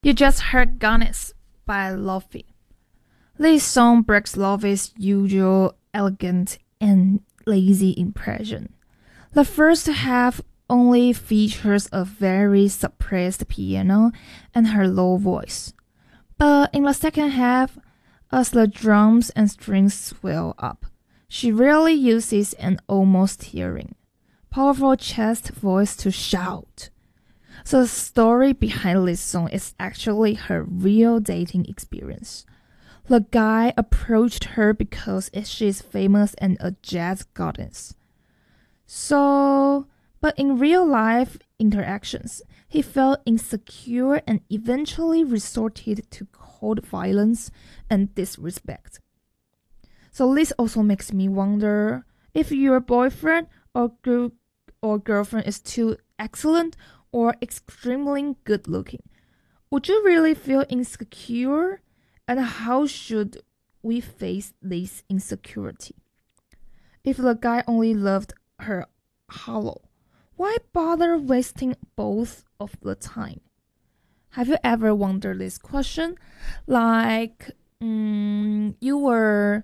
You just heard Goddess by Lofi. This song breaks Lofi's usual elegant and lazy impression. The first half only features a very suppressed piano and her low voice. But in the second half, as the drums and strings swell up, she really uses an almost tearing, powerful chest voice to shout. So the story behind this song is actually her real dating experience. The guy approached her because she's famous and a jazz goddess. But in real life interactions, he felt insecure and eventually resorted to cold violence and disrespect. So this also makes me wonder if your boyfriend or girlfriend is too excellent or extremely good looking. Would you really feel insecure? And how should we face this insecurity? If the guy only loved her hollow, why bother wasting both of the time? Have you ever wondered this question? Like, you are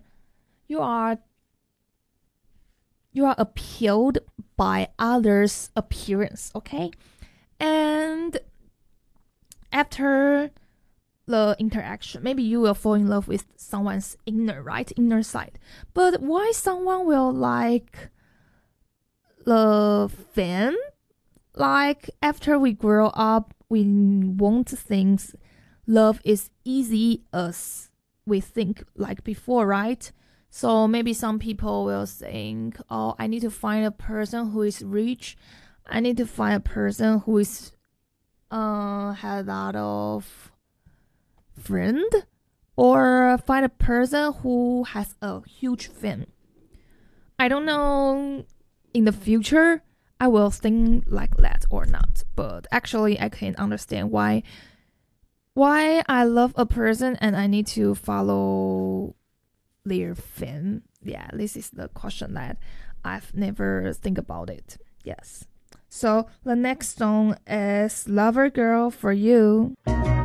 appealed by others' appearance, okay? And after the interaction, maybe you will fall in love with someone's inner side. But why someone will like the fan? Like, after we grow up, we won't think love is easy as we think like before, right? So maybe some people will think, oh, I need to find a person who is rich. I need to find a person who is has a lot of friend, or find a person who has a huge fan. I don't know in the future I will think like that or not, but actually I can understand why I love a person and I need to follow their fan. Yeah, this is the question that I've never think about it. Yes. So the next song is Lover Girl for You.